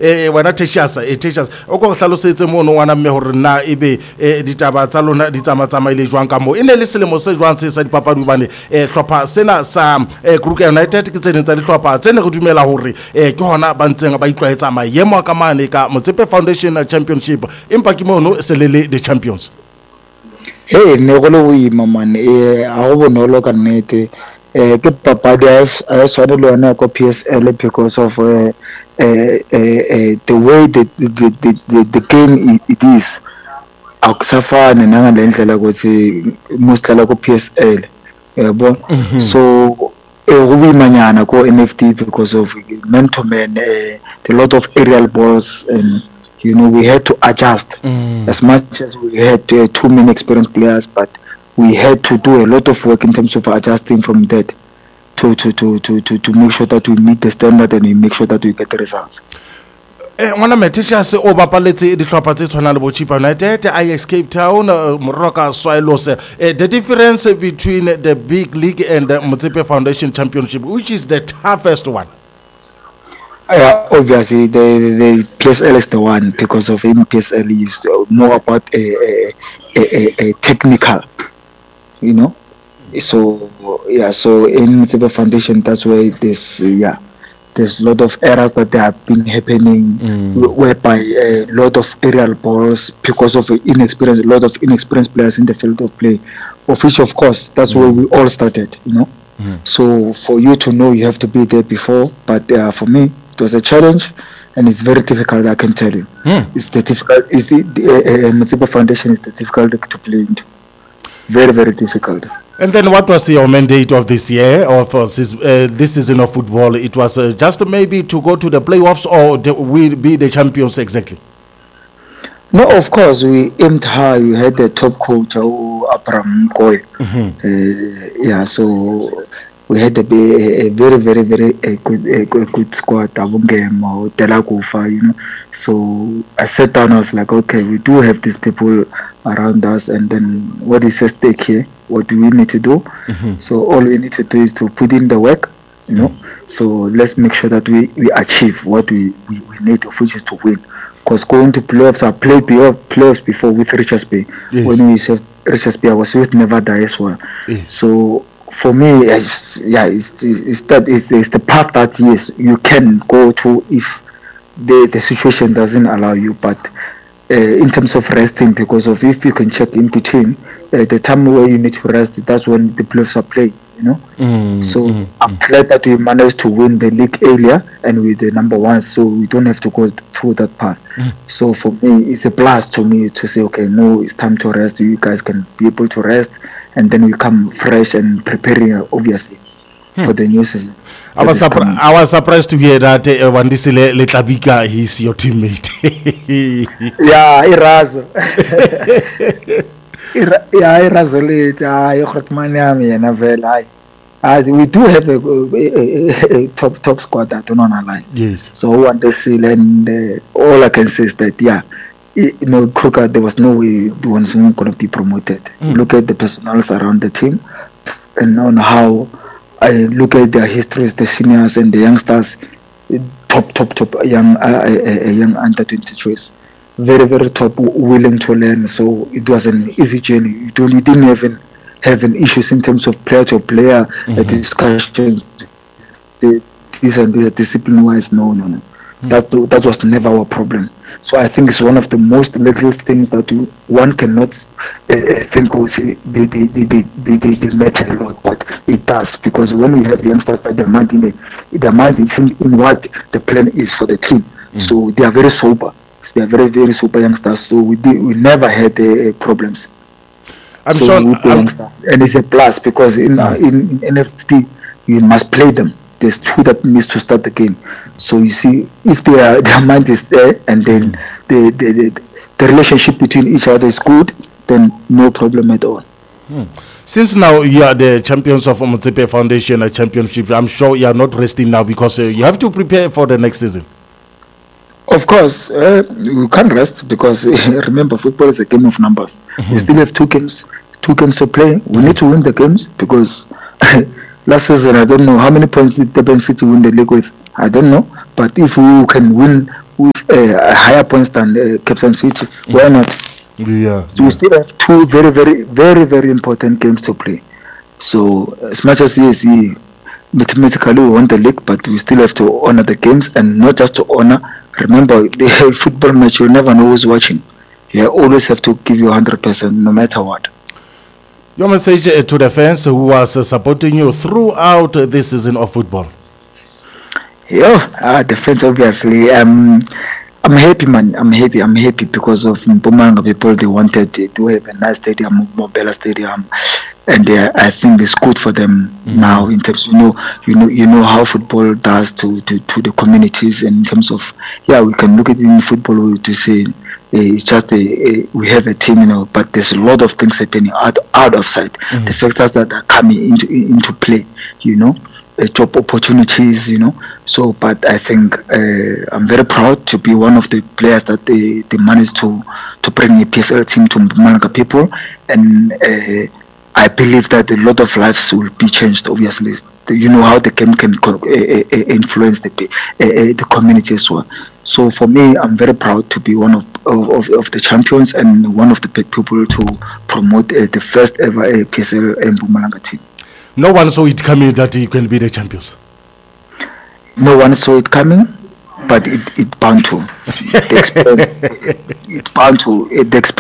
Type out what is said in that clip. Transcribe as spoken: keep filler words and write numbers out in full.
eh wena Tertius eh Tertius o go hlalosetse mo no ngwana mme hore na ebe ditaba tsa lona di tsamatsama ile jwang ka mo ene le selemo se jwang se sa dipapadi bane eh hlopha sena sa Kruger United ke tsene tsa dihlopha tsene go dumela hore eh ke hona ba ntseng ba itlwaetsa maemo ka mane ka Motsepe Foundation Championship empa ke mono se le the champions. Hey ne go le boima man eh a go bonolo ka nnete eh ke papadi a swana le yona ko P S L because of uh, uh, uh, the way the the, the, the, the game it is akusafana nangale ndlela ukuthi musicala ko P S L yabo so eh go boimanyana ko N F D because of man to man a lot of aerial balls and you know we had to adjust mm. as much as we had uh, too many experienced players, but we had to do a lot of work in terms of adjusting from that to to to to to, to make sure that we meet the standard and we make sure that we get the results. Eh ngwana Tertius o bapaletse dihlopha tse tshwana le bo Chippa United, Ajax Cape Town, Moroka Swallows. The difference between the big league and the Motsepe Foundation Championship, which is the toughest one? Yeah, obviously the the P S L is the one because of him. P S L is more about a a, a, a technical, you know. So yeah, so in Motsepe Foundation, that's why there's yeah, there's a lot of errors that have been happening, mm. whereby a lot of aerial balls because of inexperience, a lot of inexperienced players in the field of play. Of which, of course, that's mm. where we all started, you know. Mm. So for you to know, you have to be there before. But uh, for me, it was a challenge, and it's very difficult. I can tell you, mm. it's the difficult. It's the, the uh, uh, Motsepe Foundation is the difficult to play into. Very, very difficult. And then, what was your mandate of this year, of uh, this, uh, this season of football? It was uh, just maybe to go to the playoffs, or we be the champions exactly? No, of course we aimed high. We had the top coach, uh, Abraham Koy. Mm-hmm. Uh, yeah, so. We had a, a, a very, very, very a good, a good, a good squad. Game or Delagofa, you know. So I sat down. I was like, okay, we do have these people around us, and then what is at stake here? What do we need to do? Mm-hmm. So all we need to do is to put in the work, you know. Mm-hmm. So let's make sure that we, we achieve what we, we, we need, of which is to win. Because going to playoffs, I played playoffs before with Richards Bay. Yes. When we said Richards Bay, I was with Nevada as well. Yes. So. For me, it's, yeah, it's, it's that it's, it's the path that yes you can go to if the the situation doesn't allow you. But uh, in terms of resting, because of if you can check in between uh, the time where you need to rest, that's when the playoffs are playing. You know, mm, so mm, I'm mm. glad that we managed to win the league earlier and we're the number one, so we don't have to go through that path. Mm. So for me, it's a blast to me to say, okay, no, it's time to rest. You guys can be able to rest. And then we come fresh and preparing, uh, obviously, hmm. for the new season. I was, surpri- I was surprised to hear that uh, Wandisile Letlabika is your teammate. Yeah, Irazo. Yeah, Irazo. As we do have a, a, a, a top top squad, I don't know lie. Yes. So Wandisile, and uh, all I can say is that, yeah. You know, Kruger, there was no way the ones who were going to be promoted. Mm. Look at the personals around the team and on how I look at their histories, the seniors and the youngsters, top, top, top young, uh, uh, young under twenty-threes. Very, very top, willing to learn. So it was an easy journey. You don't, you didn't even have an issues in terms of player to player mm-hmm. uh, discussions. The, this and the discipline wise, no, no, no. Mm. That that was never our problem. So I think it's one of the most little things that one cannot uh, think or say they they, they, they, they, they, they matter a lot, but it does, because when we have youngsters that they mind in it, they mind in, in what the plan is for the team. Mm. So they are very sober. They are very very sober youngsters. So we did, we never had uh, problems. I'm so sure, with the I'm, youngsters, and it's a plus because in uh, in, in N F T you must play them. There's two that needs to start the game. So you see, if they are, their mind is there, and then the, the, the, the relationship between each other is good, then no problem at all. Hmm. Since now you are the champions of Motsepe Foundation Championship, I'm sure you are not resting now because uh, you have to prepare for the next season. Of course, uh, you can't rest because uh, remember, football is a game of numbers. Mm-hmm. We still have two games, two games to play. We mm-hmm. need to win the games because last season I don't know how many points did Durban City win the league with. I don't know, but if we can win with uh, higher points than uh, Cape Town City. Why not? Yeah. So we still have two very, very, very, very important games to play. So as much as yes, he mathematically we won the league, but we still have to honor the games, and not just to honor. Remember, the football match, you never know who's watching. You always have to give you one hundred percent, no matter what. Your message uh, to the fans who was uh, supporting you throughout uh, this season of football. Yeah, uh, the fans obviously. Um, I'm happy, man. I'm happy. I'm happy because of Mpumalanga people. They wanted to have a nice stadium, Mobela Stadium, and uh, I think it's good for them mm-hmm. now. In terms, you know, you know, you know how football does to, to, to the communities, and in terms of yeah, we can look at it in football to say uh, it's just a, a, we have a team, you know, but there's a lot of things happening out out of sight. Mm-hmm. The factors that are coming into into play, you know. Uh, job opportunities, you know. So, but I think uh, I'm very proud to be one of the players that they, they managed to to bring a P S L team to Mpumalanga people, and uh, I believe that a lot of lives will be changed. Obviously, you know how the game can co- uh, uh, influence the uh, uh, the community as well. So for me, I'm very proud to be one of of, of the champions and one of the people to promote uh, the first ever uh, P S L Mpumalanga team. No one saw it coming that you can be the champions. No one saw it coming, but it, it bound to. The experience, it, it bound to. It, the experience